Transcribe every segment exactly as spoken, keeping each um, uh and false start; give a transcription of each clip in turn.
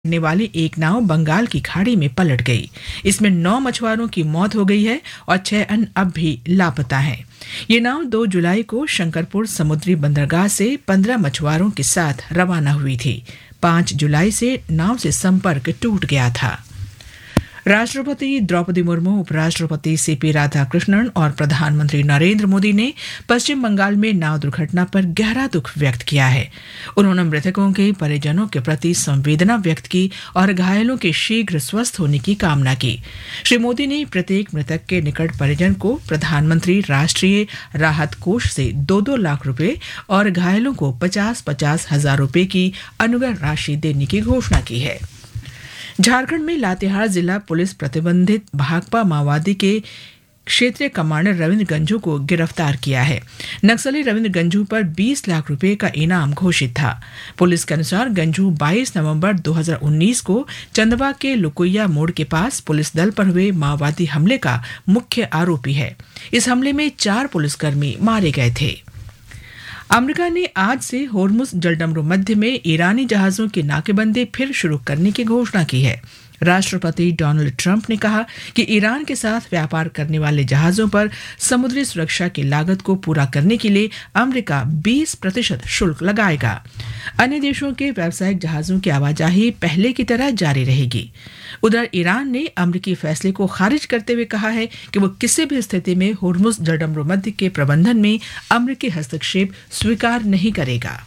ने वाली एक नाव बंगाल की खाड़ी में पलट गई। इसमें नौ मछुआरों की मौत हो गई है और छह अन्य अब भी लापता हैं। ये नाव दो जुलाई को शंकरपुर समुद्री बंदरगाह से पंद्रह मछुआरों के साथ रवाना हुई थी। पाँच जुलाई से नाव से संपर्क टूट गया था। राष्ट्रपति द्रौपदी मुर्मू, उपराष्ट्रपति सीपी राधाकृष्णन और प्रधानमंत्री नरेंद्र मोदी ने पश्चिम बंगाल में नाव दुर्घटना पर गहरा दुख व्यक्त किया है। उन्होंने मृतकों के परिजनों के प्रति संवेदना व्यक्त की और घायलों के शीघ्र स्वस्थ होने की कामना की। श्री मोदी ने प्रत्येक मृतक के निकट परिजन को प्रधानमंत्री राष्ट्रीय राहत कोष से दो दो लाख रुपए और घायलों को पचास पचास हजार रुपए की अनुग्रह राशि देने की घोषणा की है। झारखंड में लातेहार जिला पुलिस प्रतिबंधित भाकपा माओवादी के क्षेत्रीय कमांडर रविंद्र गंजू को गिरफ्तार किया है। नक्सली रविंद्र गंजू पर बीस लाख रुपए का इनाम घोषित था। पुलिस के अनुसार गंजू बाईस नवंबर दो हज़ार उन्नीस को चंदवा के लुकुइया मोड़ के पास पुलिस दल पर हुए माओवादी हमले का मुख्य आरोपी है। इस हमले में चार पुलिसकर्मी मारे गए थे। अमेरिका ने आज से होर्मुज जलडमरू मध्य में ईरानी जहाजों की नाकेबंदी फिर शुरू करने की घोषणा की है। राष्ट्रपति डोनाल्ड ट्रंप ने कहा कि ईरान के साथ व्यापार करने वाले जहाजों पर समुद्री सुरक्षा की लागत को पूरा करने के लिए अमेरिका बीस प्रतिशत शुल्क लगाएगा। अन्य देशों के व्यावसायिक जहाजों की आवाजाही पहले की तरह जारी रहेगी। उधर ईरान ने अमेरिकी फैसले को खारिज करते हुए कहा है कि वो किसी भी स्थिति में होर्मुज जलडमरू मध्य के प्रबंधन में अमेरिकी हस्तक्षेप स्वीकार नहीं करेगा।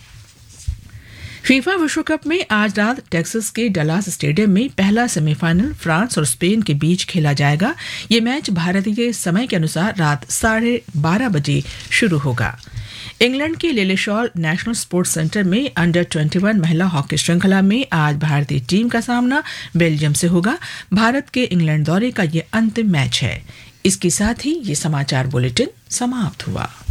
फीफा विश्व कप में आज रात टेक्सास के डलास स्टेडियम में पहला सेमीफाइनल फ्रांस और स्पेन के बीच खेला जाएगा। ये मैच भारतीय समय के अनुसार रात साढ़े बारह बजे शुरू होगा। इंग्लैंड के लिलीशॉल नेशनल स्पोर्ट्स सेंटर में अंडर इक्कीस महिला हॉकी श्रृंखला में आज भारतीय टीम का सामना बेल्जियम से होगा। भारत के इंग्लैंड दौरे का ये अंतिम मैच है। इसके साथ ही ये समाचार बुलेटिन समाप्त हुआ।